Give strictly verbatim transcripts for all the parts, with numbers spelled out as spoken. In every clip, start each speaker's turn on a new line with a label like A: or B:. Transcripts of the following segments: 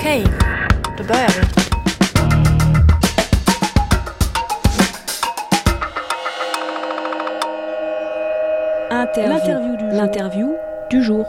A: Okej, då börjar vi.
B: L'interview du, L'interview du jour.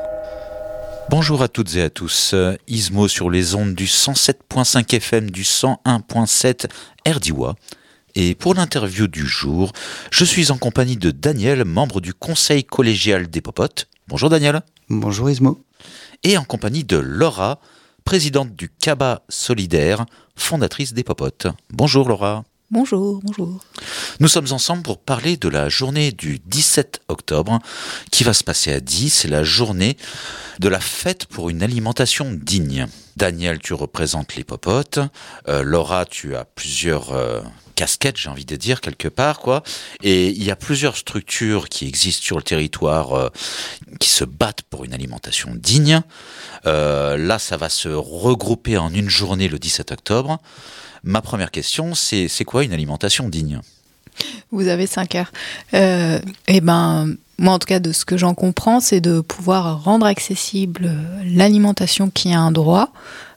C: Bonjour à toutes et à tous. Ismo sur les ondes du cent sept virgule cinq F M, du cent un virgule sept R D I W A. Et pour l'interview du jour, je suis en compagnie de Daniel, membre du conseil collégial des Popotes. Bonjour Daniel.
D: Bonjour Ismo.
C: Et en compagnie de Laura, présidente du CABA Solidaire, fondatrice des Popotes. Bonjour Laura.
A: Bonjour, bonjour.
C: Nous sommes ensemble pour parler de la journée du dix-sept octobre qui va se passer à Die. C'est la journée de la fête pour une alimentation digne. Daniel, tu représentes les Popotes. Euh, Laura, tu as plusieurs euh, casquettes, j'ai envie de dire, quelque part, quoi. Et il y a plusieurs structures qui existent sur le territoire euh, qui se battent pour une alimentation digne. Euh, là, ça va se regrouper en une journée le dix-sept octobre. Ma première question, c'est, c'est quoi une alimentation digne ?
A: Vous avez cinq heures. Euh, eh ben, moi, en tout cas, de ce que j'en comprends, c'est de pouvoir rendre accessible l'alimentation qui a un droit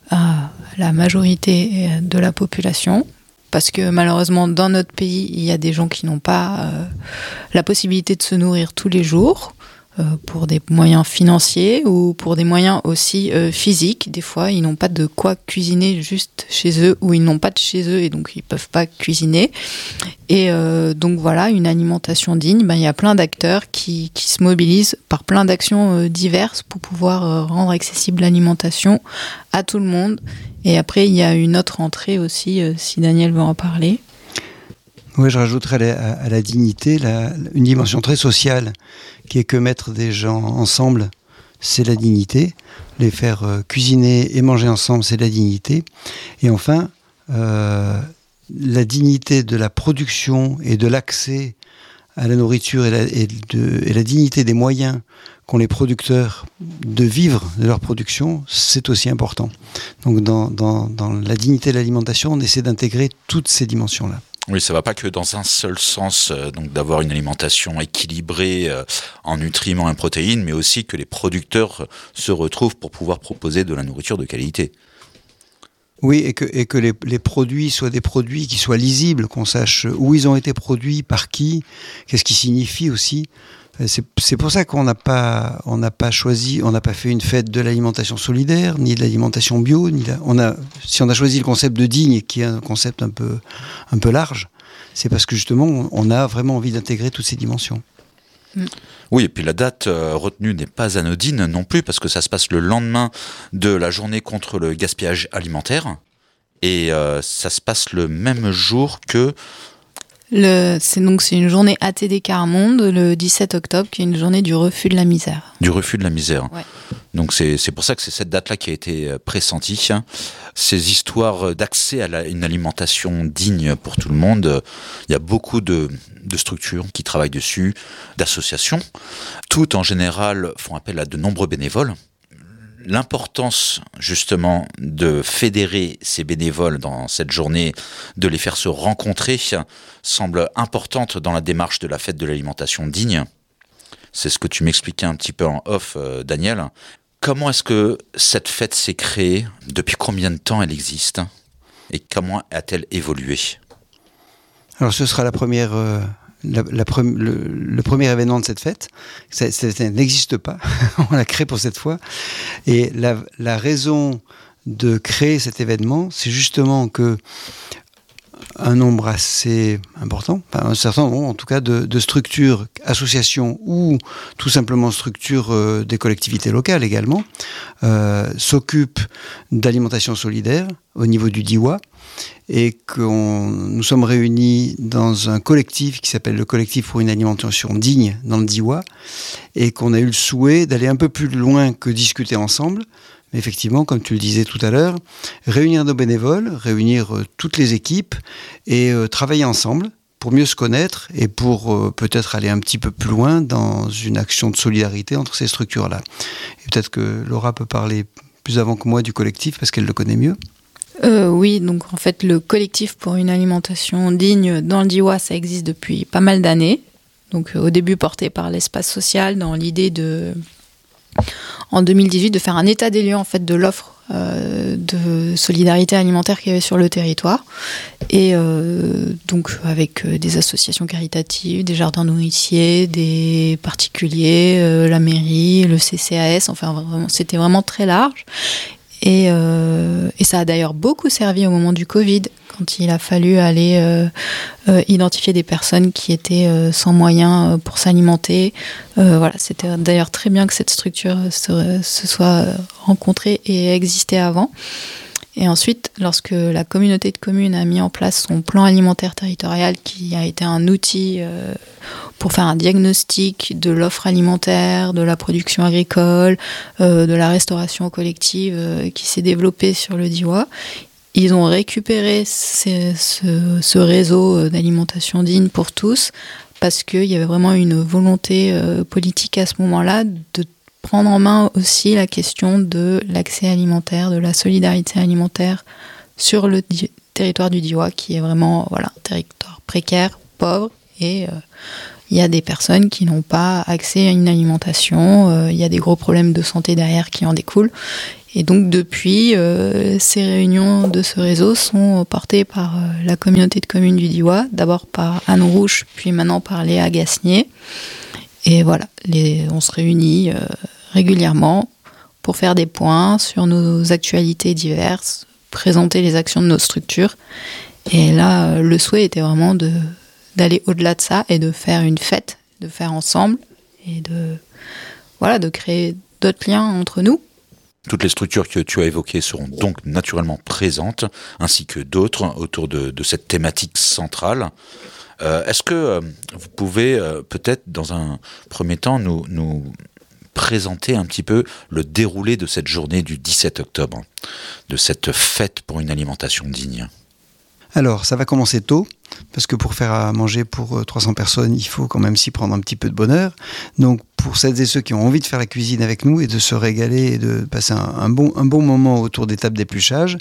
A: à la majorité de la population. Parce que malheureusement, dans notre pays, il y a des gens qui n'ont pas euh, la possibilité de se nourrir tous les jours. Pour des moyens financiers ou pour des moyens aussi euh, physiques. Des fois, ils n'ont pas de quoi cuisiner juste chez eux ou ils n'ont pas de chez eux et donc ils ne peuvent pas cuisiner. Et euh, donc voilà, une alimentation digne, ben, il y a plein d'acteurs qui, qui se mobilisent par plein d'actions euh, diverses pour pouvoir euh, rendre accessible l'alimentation à tout le monde. Et après, il y a une autre entrée aussi, euh, si Daniel veut en parler.
D: Oui, je rajouterais à la, à la dignité la, une dimension très sociale qui est que mettre des gens ensemble, c'est la dignité. Les faire euh, cuisiner et manger ensemble, c'est la dignité. Et enfin, euh, la dignité de la production et de l'accès à la nourriture et la, et de, et la dignité des moyens qu'ont les producteurs de vivre de leur production, c'est aussi important. Donc dans, dans, dans la dignité de l'alimentation, on essaie d'intégrer toutes ces dimensions-là.
C: Oui, ça ne va pas que dans un seul sens, euh, donc d'avoir une alimentation équilibrée euh, en nutriments et protéines, mais aussi que les producteurs se retrouvent pour pouvoir proposer de la nourriture de qualité.
D: Oui, et que, et que les, les produits soient des produits qui soient lisibles, qu'on sache où ils ont été produits, par qui, qu'est-ce qui signifie aussi. C'est, c'est pour ça qu'on n'a pas, on n'a pas choisi, on n'a pas fait une fête de l'alimentation solidaire, ni de l'alimentation bio, ni la, on a, si on a choisi le concept de digne, qui est un concept un peu, un peu large, c'est parce que justement, on a vraiment envie d'intégrer toutes ces dimensions.
C: Mmh. Oui, et puis la date euh, retenue n'est pas anodine non plus, parce que ça se passe le lendemain de la journée contre le gaspillage alimentaire, et euh, ça se passe le même jour que...
A: Le, c'est donc c'est une journée A T D Quart Monde, le dix-sept octobre, qui est une journée du refus de la misère.
C: Du refus de la misère.
A: Ouais.
C: Donc c'est, c'est pour ça que c'est cette date-là qui a été pressentie. Ces histoires d'accès à la, une alimentation digne pour tout le monde, il y a beaucoup de, de structures qui travaillent dessus, d'associations. Toutes en général font appel à de nombreux bénévoles. L'importance justement de fédérer ces bénévoles dans cette journée, de les faire se rencontrer, semble importante dans la démarche de la fête de l'alimentation digne. C'est ce que tu m'expliquais un petit peu en off, euh, Daniel. Comment est-ce que cette fête s'est créée ? Depuis combien de temps elle existe ? Et comment a-t-elle évolué ?
D: Alors ce sera la première... Euh... La, la pre- le, le premier événement de cette fête, ça, ça, ça n'existe pas, on l'a créé pour cette fois. Et la, la raison de créer cet événement, c'est justement que un nombre assez important, enfin un certain nombre en tout cas de, de structures, associations ou tout simplement structures euh, des collectivités locales également, euh, s'occupent d'alimentation solidaire au niveau du D I W A. Et que nous sommes réunis dans un collectif qui s'appelle le collectif pour une alimentation digne dans le D I W A, et qu'on a eu le souhait d'aller un peu plus loin que discuter ensemble. Mais effectivement, comme tu le disais tout à l'heure, réunir nos bénévoles, réunir euh, toutes les équipes et euh, travailler ensemble pour mieux se connaître et pour euh, peut-être aller un petit peu plus loin dans une action de solidarité entre ces structures-là. Et peut-être que Laura peut parler plus avant que moi du collectif parce qu'elle le connaît mieux.
A: Euh, oui, donc en fait, le collectif pour une alimentation digne dans le D I W A, ça existe depuis pas mal d'années. Donc euh, au début porté par l'Espace Social dans l'idée de, en deux mille dix-huit, de faire un état des lieux en fait de l'offre euh, de solidarité alimentaire qu'il y avait sur le territoire. Et euh, donc avec euh, des associations caritatives, des jardins nourriciers, des particuliers, euh, la mairie, le C C A S, enfin vraiment, c'était vraiment très large. Et, euh, et ça a d'ailleurs beaucoup servi au moment du Covid, quand il a fallu aller euh, euh, identifier des personnes qui étaient euh, sans moyens euh, pour s'alimenter. Euh, voilà, c'était d'ailleurs très bien que cette structure se, se soit rencontrée et existait avant. Et ensuite, lorsque la communauté de communes a mis en place son plan alimentaire territorial, qui a été un outil euh, pour faire un diagnostic de l'offre alimentaire, de la production agricole, euh, de la restauration collective euh, qui s'est développée sur le Diois, ils ont récupéré ces, ce, ce réseau d'alimentation digne pour tous, parce qu'il y avait vraiment une volonté euh, politique à ce moment-là de prendre en main aussi la question de l'accès alimentaire, de la solidarité alimentaire sur le di- territoire du Diois, qui est vraiment voilà, un territoire précaire, pauvre, et euh, il y a des personnes qui n'ont pas accès à une alimentation, euh, il y a des gros problèmes de santé derrière qui en découlent. Et donc depuis, euh, ces réunions de ce réseau sont portées par euh, la communauté de communes du Diois, d'abord par Anne Rouche, puis maintenant par Léa Gasnier. Et voilà, les, on se réunit euh, régulièrement pour faire des points sur nos actualités diverses, présenter les actions de nos structures. Et là, euh, le souhait était vraiment de, d'aller au-delà de ça et de faire une fête, de faire ensemble et de, voilà, de créer d'autres liens entre nous.
C: Toutes les structures que tu as évoquées seront donc naturellement présentes, ainsi que d'autres autour de, de cette thématique centrale. Euh, est-ce que euh, vous pouvez euh, peut-être dans un premier temps nous, nous présenter un petit peu le déroulé de cette journée du dix-sept octobre, de cette fête pour une alimentation digne ?
D: Alors, ça va commencer tôt, parce que pour faire à manger pour trois cents personnes, il faut quand même s'y prendre un petit peu de bonheur. Donc, pour celles et ceux qui ont envie de faire la cuisine avec nous et de se régaler et de passer un, un, bon, un bon moment autour des tables d'épluchage,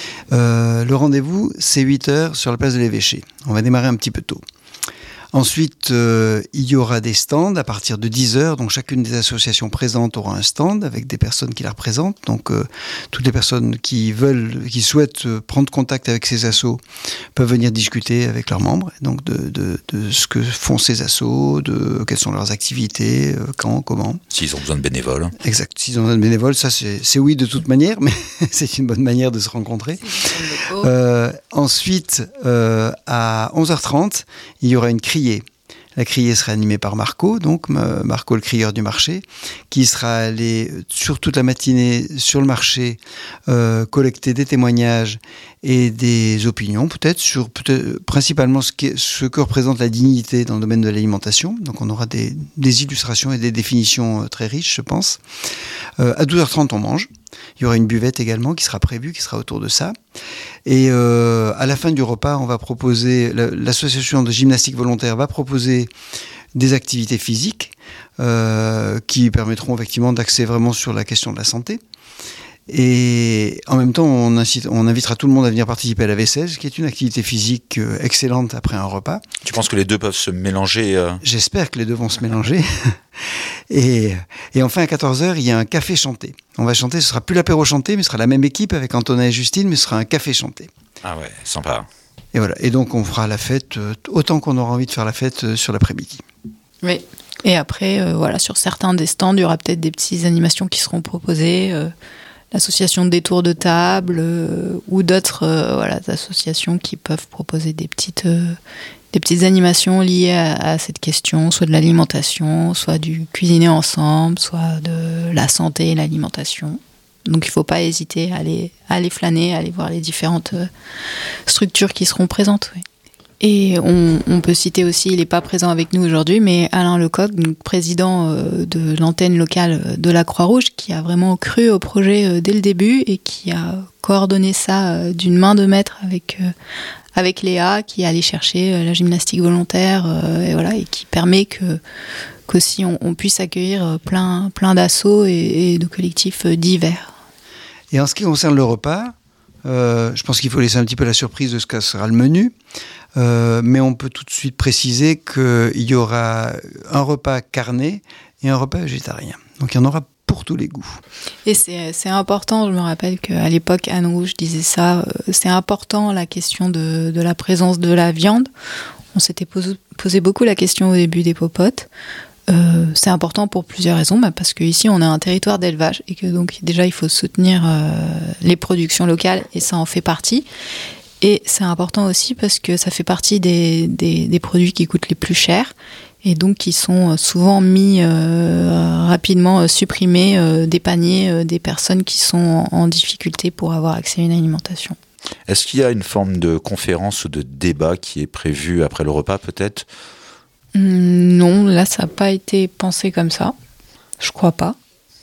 D: euh, le rendez-vous, c'est huit heures sur la place de l'Évêché. On va démarrer un petit peu tôt. Ensuite, euh, il y aura des stands à partir de dix heures. Donc, chacune des associations présentes aura un stand avec des personnes qui la représentent. Donc, euh, toutes les personnes qui veulent, qui souhaitent euh, prendre contact avec ces assos peuvent venir discuter avec leurs membres. Donc, de, de, de ce que font ces assos, de quelles sont leurs activités, euh, quand, comment.
C: S'ils ont besoin de bénévoles.
D: Exact. S'ils ont besoin de bénévoles, ça, c'est, c'est oui de toute manière, mais c'est une bonne manière de se rencontrer. Euh, ensuite, euh, à onze heures trente, il y aura une criée. La criée sera animée par Marco, donc Marco le crieur du marché, qui sera allé sur toute la matinée sur le marché euh, collecter des témoignages et des opinions, peut-être sur peut-être, principalement ce, qui est, ce que représente la dignité dans le domaine de l'alimentation. Donc on aura des, des illustrations et des définitions très riches, je pense. Euh, à douze heures trente, on mange. Il y aura une buvette également qui sera prévue, qui sera autour de ça. Et euh, à la fin du repas, on va proposer, l'association de gymnastique volontaire va proposer des activités physiques euh, qui permettront effectivement d'axer vraiment sur la question de la santé. Et en même temps, on, incite, on invitera tout le monde à venir participer à la vaisselle, ce qui est une activité physique excellente après un repas.
C: Tu penses que les deux peuvent se mélanger euh...
D: J'espère que les deux vont se mélanger. et, et enfin, à quatorze heures, il y a un café chanté. On va chanter, ce sera plus l'apéro chanté, mais ce sera la même équipe avec Antonin et Justine, mais ce sera un café chanté.
C: Ah ouais, sympa.
D: Et voilà. Et donc, on fera la fête autant qu'on aura envie de faire la fête sur l'après-midi.
A: Oui. Et après, euh, voilà, sur certains des stands, il y aura peut-être des petites animations qui seront proposées. Euh, l'association des tours de table euh, ou d'autres euh, voilà, associations qui peuvent proposer des petites, euh, des petites animations liées à, à cette question, soit de l'alimentation, soit du cuisiner ensemble, soit de la santé et l'alimentation. Donc il ne faut pas hésiter à aller, à aller flâner, à aller voir les différentes euh, structures qui seront présentes. Oui. Et on, on peut citer aussi, il n'est pas présent avec nous aujourd'hui, mais Alain Lecoq, donc président euh, de l'antenne locale de la Croix-Rouge, qui a vraiment cru au projet euh, dès le début et qui a coordonné ça euh, d'une main de maître avec, euh, avec Léa, qui est allée chercher euh, la gymnastique volontaire euh, et, voilà, et qui permet que, qu'aussi on, on puisse accueillir plein, plein d'assauts et, et de collectifs divers.
D: Et en ce qui concerne le repas, euh, je pense qu'il faut laisser un petit peu la surprise de ce que sera le menu. Euh, mais on peut tout de suite préciser qu'il y aura un repas carné et un repas végétarien. Donc il y en aura pour pour tous les goûts.
A: Et c'est, c'est important, je me rappelle qu'à l'époque, Anne Rouge disait ça, euh, c'est important la question de, de la présence de la viande. On s'était posé, posé beaucoup la question au début des popotes. Euh, c'est important pour plusieurs raisons, bah parce qu'ici on a un territoire d'élevage et que donc déjà il faut soutenir euh, les productions locales et ça en fait partie. Et c'est important aussi parce que ça fait partie des, des, des produits qui coûtent les plus chers et donc qui sont souvent mis euh, rapidement euh, supprimés euh, des paniers euh, des personnes qui sont en, en difficulté pour avoir accès à une alimentation.
C: Est-ce qu'il y a une forme de conférence ou de débat qui est prévue après le repas peut-être ?
A: Non, là ça n'a pas été pensé comme ça. Je crois pas.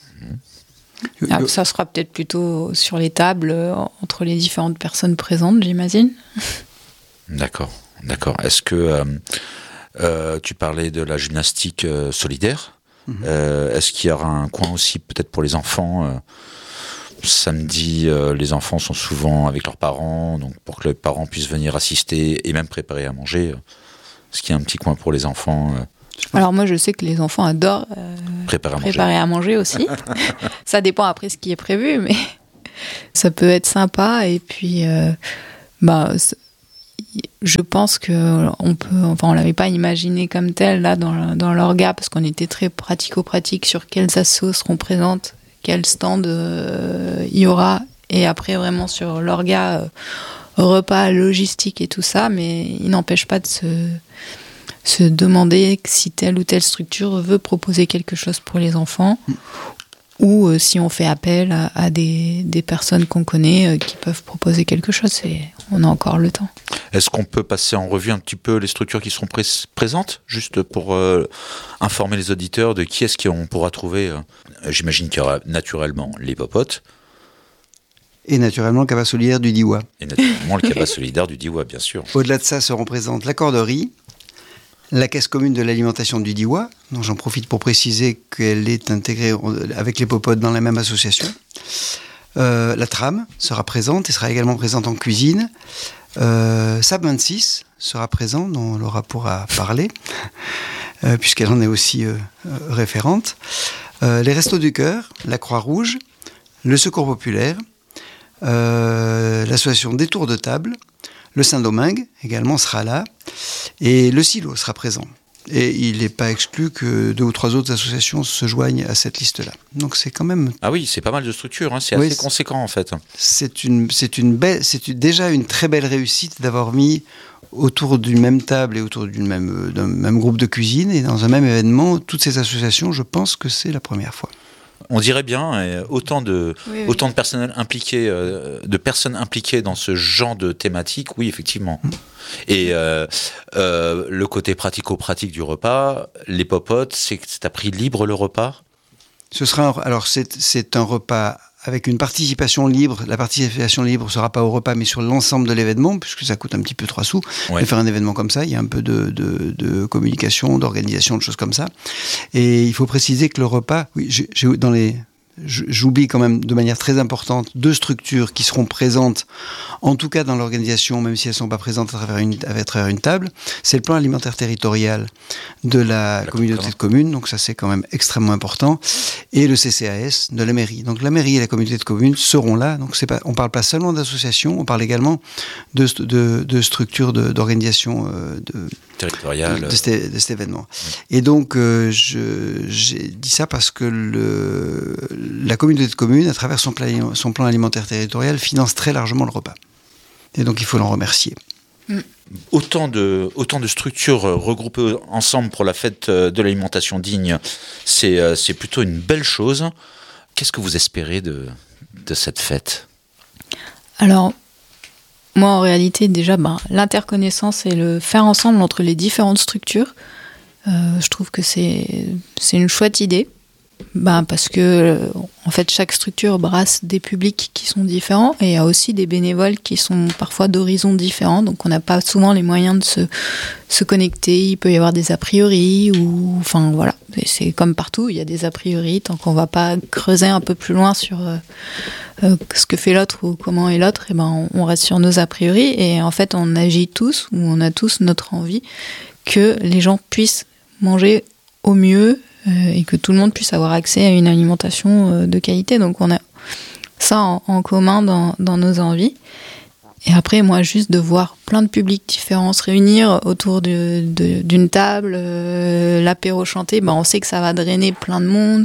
A: Ah, ça sera peut-être plutôt sur les tables euh, entre les différentes personnes présentes, j'imagine.
C: D'accord, d'accord. Est-ce que euh, euh, tu parlais de la gymnastique euh, solidaire ? Mm-hmm. euh, Est-ce qu'il y aura un coin aussi peut-être pour les enfants ? euh, Samedi, euh, les enfants sont souvent avec leurs parents, donc pour que les parents puissent venir assister et même préparer à manger. Euh, est-ce qu'il y a un petit coin pour les enfants ? euh,
A: Alors moi je sais que les enfants adorent euh,
C: préparer, à,
A: préparer
C: manger.
A: à manger aussi. Ça dépend après ce qui est prévu, mais ça peut être sympa. Et puis, euh, bah, je pense que on peut, enfin on l'avait pas imaginé comme tel là dans dans l'orga parce qu'on était très pratico-pratique sur quelles assos seront présentes, quel stand euh, il y aura, et après vraiment sur l'orga euh, repas, logistique et tout ça. Mais il n'empêche pas de se se demander si telle ou telle structure veut proposer quelque chose pour les enfants mmh. ou euh, si on fait appel à, à des, des personnes qu'on connaît euh, qui peuvent proposer quelque chose. Et on a encore le temps.
C: Est-ce qu'on peut passer en revue un petit peu les structures qui seront pré- présentes, juste pour euh, informer les auditeurs de qui est-ce qu'on pourra trouver euh, J'imagine qu'il y aura naturellement les popotes.
D: Et naturellement le cabas solidaire du Diois.
C: Et naturellement le cabas solidaire du Diois, bien sûr.
D: Au-delà de ça seront présentes la corderie, la caisse commune de l'alimentation du Diois, dont j'en profite pour préciser qu'elle est intégrée avec les popotes dans la même association. Euh, la trame sera présente et sera également présente en cuisine. Euh, S A B vingt-six sera présent, dont Laura pourra parler, euh, puisqu'elle en est aussi euh, euh, référente. Euh, les Restos du Cœur, la Croix-Rouge, le Secours Populaire, euh, l'association des Tours de Table, le Saint-Domingue également sera là, et le Silo sera présent. Et il n'est pas exclu que deux ou trois autres associations se joignent à cette liste-là. Donc c'est quand même...
C: Ah oui, c'est pas mal de structures, hein, c'est
D: oui,
C: assez c'est... conséquent en fait.
D: C'est, une, c'est, une belle, c'est une, déjà une très belle réussite d'avoir mis autour d'une même table et autour d'une même, d'un même groupe de cuisine et dans un même événement toutes ces associations. Je pense que c'est la première fois.
C: On dirait bien, autant de,
A: oui, oui.
C: autant de personnel impliqué, euh, de personnes impliquées dans ce genre de thématique, oui, effectivement. Mmh. Et euh, euh, le côté pratico-pratique du repas, les popotes, c'est, c'est à prix libre le repas ?
D: Ce sera un, alors c'est, c'est un repas avec une participation libre. La participation libre ne sera pas au repas, mais sur l'ensemble de l'événement, puisque ça coûte un petit peu trois sous ouais. de faire un événement comme ça. Il y a un peu de, de, de communication, d'organisation, de choses comme ça. Et il faut préciser que le repas, oui, j'ai, j'ai dans les... J'oublie quand même de manière très importante deux structures qui seront présentes, en tout cas dans l'organisation, même si elles ne sont pas présentes à travers une, à travers une table. C'est le plan alimentaire territorial de la, la communauté de communes, donc ça c'est quand même extrêmement important, et le C C A S de la mairie. Donc la mairie et la communauté de communes seront là. Donc c'est pas, on ne parle pas seulement d'associations, on parle également de, de, de structures de, d'organisation euh, de,
C: territoriale
D: de, de, cet, de cet événement. Oui. Et donc euh, je, j'ai dit ça parce que le la communauté de communes, à travers son plan, son plan alimentaire territorial, finance très largement le repas. Et donc, il faut l'en remercier.
C: Mmh. Autant de, autant de structures regroupées ensemble pour la fête de l'alimentation digne, c'est, c'est plutôt une belle chose. Qu'est-ce que vous espérez de, de cette fête ?
A: Alors, moi, en réalité, déjà, ben, l'interconnaissance et le faire ensemble entre les différentes structures, euh, je trouve que c'est, c'est une chouette idée. Ben parce que en fait chaque structure brasse des publics qui sont différents et il y a aussi des bénévoles qui sont parfois d'horizons différents, donc on n'a pas souvent les moyens de se, se connecter. Il peut y avoir des a priori ou enfin voilà, et c'est comme partout, il y a des a priori tant qu'on va pas creuser un peu plus loin sur euh, euh, ce que fait l'autre ou comment est l'autre, et ben on, on reste sur nos a priori et en fait on agit tous ou on a tous notre envie que les gens puissent manger au mieux euh, et que tout le monde puisse avoir accès à une alimentation euh, de qualité. Donc on a ça en, en commun dans, dans nos envies. Et après, moi, juste de voir plein de publics différents se réunir autour de, de, d'une table, euh, l'apéro chanté, bah, on sait que ça va drainer plein de monde.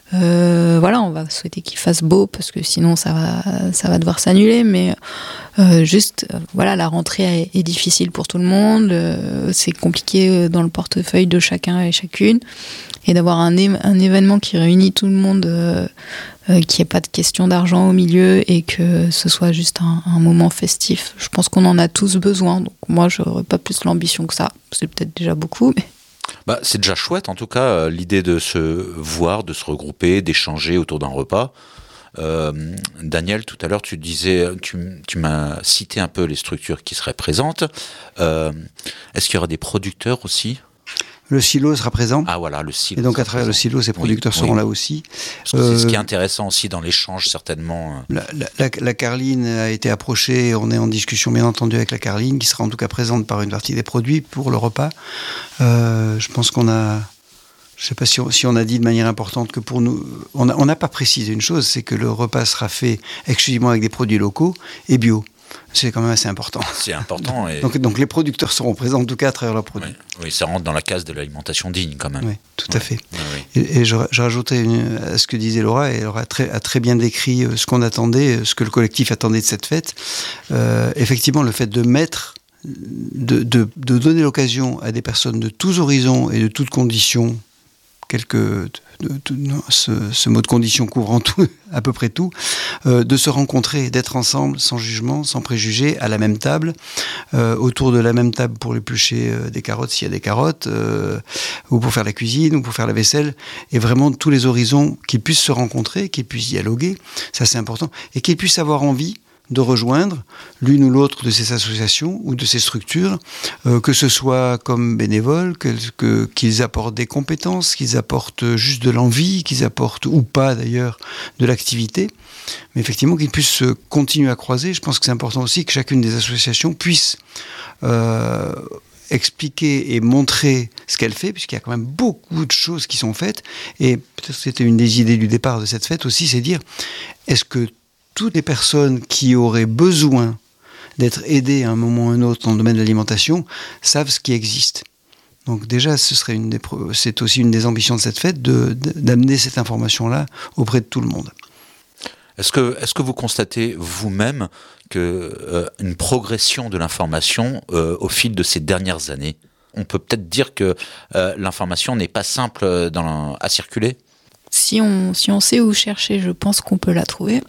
A: Euh, voilà, on va souhaiter qu'il fasse beau parce que sinon ça va, ça va devoir s'annuler. Mais euh, juste, euh, voilà, la rentrée est, est difficile pour tout le monde. Euh, c'est compliqué dans le portefeuille de chacun et chacune. Et d'avoir un, é- un événement qui réunit tout le monde, euh, euh, qu'il n'y ait pas de question d'argent au milieu et que ce soit juste un, un moment festif. Je pense qu'on en a tous besoin. Donc moi, je n'aurais pas plus l'ambition que ça. C'est peut-être déjà beaucoup, mais...
C: Bah, c'est déjà chouette, en tout cas, euh, l'idée de se voir, de se regrouper, d'échanger autour d'un repas. Euh, Daniel, tout à l'heure, tu disais, tu, tu m'as cité un peu les structures qui seraient présentes. Euh, est-ce qu'il y aura des producteurs aussi ?
D: Le silo sera présent.
C: Ah voilà, le silo.
D: Et donc à travers le silo, ces producteurs oui, seront oui. là aussi.
C: Parce que euh, c'est ce qui est intéressant aussi dans l'échange, certainement.
D: La, la, la, la Carline a été approchée, on est en discussion bien entendu avec la Carline, qui sera en tout cas présente par une partie des produits pour le repas. Euh, je pense qu'on a... Je ne sais pas si on, si on a dit de manière importante que pour nous... On n'a pas précisé une chose, c'est que le repas sera fait exclusivement avec des produits locaux et bio. C'est quand même assez important.
C: C'est important. Et...
D: Donc, donc les producteurs seront présents en tout cas à travers leurs produits.
C: Oui, oui, ça rentre dans la case de l'alimentation digne quand même.
D: Oui, tout
C: oui.
D: à fait.
C: Oui, oui.
D: Et, et je, je rajoutais une, à ce que disait Laura, et Laura a très, a très bien décrit ce qu'on attendait, ce que le collectif attendait de cette fête. Euh, effectivement, le fait de mettre, de, de, de donner l'occasion à des personnes de tous horizons et de toutes conditions, quelques... De, de, de, ce, ce mot de condition couvrant tout, à peu près tout, euh, de se rencontrer, d'être ensemble, sans jugement, sans préjugés, à la même table, euh, autour de la même table pour éplucher euh, des carottes s'il y a des carottes, euh, ou pour faire la cuisine, ou pour faire la vaisselle, et vraiment tous les horizons, qu'ils puissent se rencontrer, qu'ils puissent dialoguer, ça c'est important, et qu'ils puissent avoir envie de rejoindre l'une ou l'autre de ces associations ou de ces structures, euh, que ce soit comme bénévoles, que, que, qu'ils apportent des compétences, qu'ils apportent juste de l'envie, qu'ils apportent, ou pas d'ailleurs, de l'activité, mais effectivement qu'ils puissent continuer à croiser. Je pense que c'est important aussi que chacune des associations puisse euh, expliquer et montrer ce qu'elle fait, puisqu'il y a quand même beaucoup de choses qui sont faites, et peut-être que c'était une des idées du départ de cette fête aussi, c'est dire, est-ce que toutes les personnes qui auraient besoin d'être aidées à un moment ou à un autre dans le domaine de l'alimentation savent ce qui existe. Donc déjà, ce serait une des, c'est aussi une des ambitions de cette fête, de, de, d'amener cette information-là auprès de tout le monde.
C: Est-ce que, est-ce que vous constatez vous-même que, euh, une progression de l'information euh, au fil de ces dernières années ? On peut peut-être dire que euh, l'information n'est pas simple dans, à circuler ?
A: Si on, si on sait où chercher, je pense qu'on peut la trouver.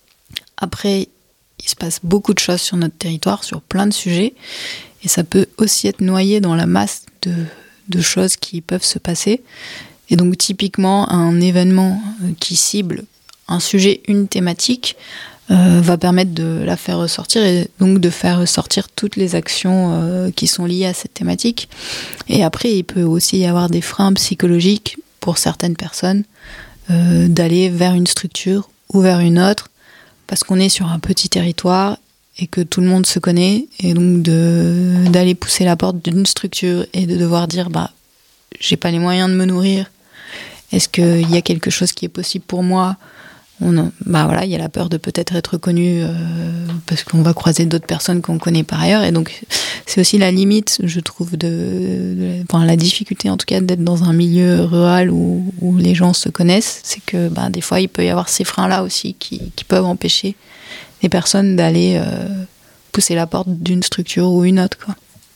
A: Après, il se passe beaucoup de choses sur notre territoire, sur plein de sujets, et ça peut aussi être noyé dans la masse de, de choses qui peuvent se passer. Et donc, typiquement, un événement qui cible un sujet, une thématique, euh, va permettre de la faire ressortir, et donc de faire ressortir toutes les actions euh, qui sont liées à cette thématique. Et après, il peut aussi y avoir des freins psychologiques pour certaines personnes, euh, d'aller vers une structure ou vers une autre, parce qu'on est sur un petit territoire et que tout le monde se connaît, et donc de, d'aller pousser la porte d'une structure et de devoir dire bah, j'ai pas les moyens de me nourrir, est-ce qu'il y a quelque chose qui est possible pour moi ? On, bah voilà, il y a la peur de peut-être être reconnu euh, parce qu'on va croiser d'autres personnes qu'on connaît par ailleurs, et donc c'est aussi la limite, je trouve, de, de enfin la difficulté en tout cas d'être dans un milieu rural où, où les gens se connaissent, c'est que bah, des fois il peut y avoir ces freins-là aussi qui, qui peuvent empêcher les personnes d'aller euh, pousser la porte d'une structure ou une autre, quoi.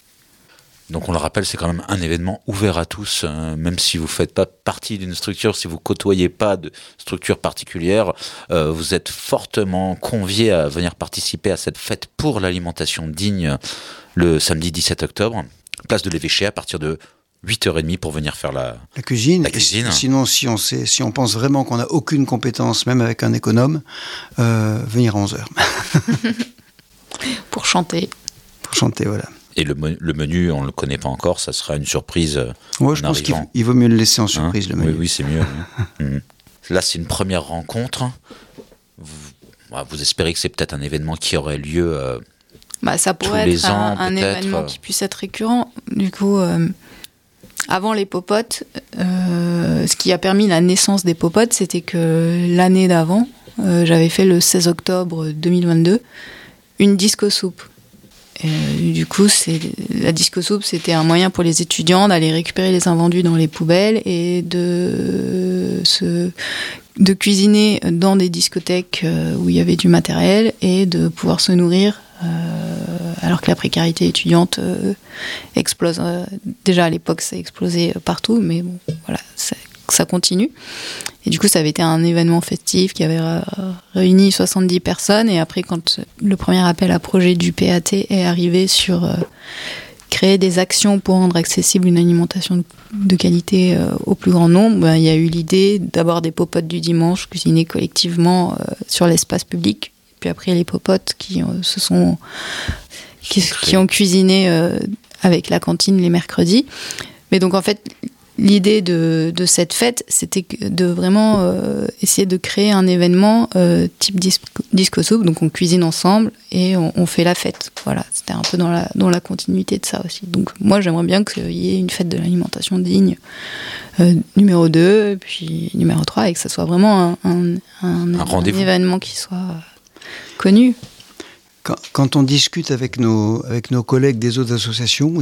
C: Donc on le rappelle, c'est quand même un événement ouvert à tous, euh, même si vous ne faites pas partie d'une structure, si vous ne côtoyez pas de structure particulière, euh, vous êtes fortement conviés à venir participer à cette fête pour l'alimentation digne le samedi dix-sept octobre, place de l'Évêché à partir de huit heures trente pour venir faire la,
D: la cuisine.
C: La cuisine.
D: Sinon, si on, sait, si on pense vraiment qu'on n'a aucune compétence, même avec un économe, euh, venir à onze heures.
A: Pour chanter.
D: Pour chanter, voilà.
C: Et le, le menu, on ne le connaît pas encore, ça sera une surprise.
D: Moi, je pense arrivant. qu'il vaut mieux le laisser en surprise, hein, le menu.
C: Oui, oui, c'est mieux. Hein. Là, c'est une première rencontre. Vous, vous espérez que c'est peut-être un événement qui aurait lieu euh,
A: bah, ça pourrait
C: tous
A: être
C: les ans,
A: un, un événement qui puisse être récurrent. Du coup, euh, avant les popotes, euh, ce qui a permis la naissance des popotes, c'était que l'année d'avant, euh, j'avais fait le seize octobre deux mille vingt-deux, une disco soupe. Et, du coup, c'est, la disco soupe, c'était un moyen pour les étudiants d'aller récupérer les invendus dans les poubelles et de se, de cuisiner dans des discothèques où il y avait du matériel et de pouvoir se nourrir, euh, alors que la précarité étudiante euh, explose. Euh, déjà à l'époque, ça explosait partout, mais bon, voilà, ça, ça continue. Et du coup, ça avait été un événement festif qui avait réuni soixante-dix personnes. Et après, quand le premier appel à projet du P A T est arrivé sur euh, créer des actions pour rendre accessible une alimentation de qualité euh, au plus grand nombre, ben, il y a eu l'idée d'abord des popotes du dimanche cuisinés collectivement euh, sur l'espace public. Puis après, les popotes qui euh, se sont qui, qui ont cuisiné euh, avec la cantine les mercredis. Mais donc en fait, l'idée de, de cette fête, c'était de vraiment euh, essayer de créer un événement euh, type disco, disco soupe. Donc on cuisine ensemble et on, on fait la fête. Voilà, c'était un peu dans la, dans la continuité de ça aussi. Donc moi, j'aimerais bien qu'il y ait une fête de l'alimentation digne euh, numéro deux, puis numéro trois, et que ça soit vraiment un, un, un, un, un événement qui soit connu.
D: Quand, quand on discute avec nos, avec nos collègues des autres associations,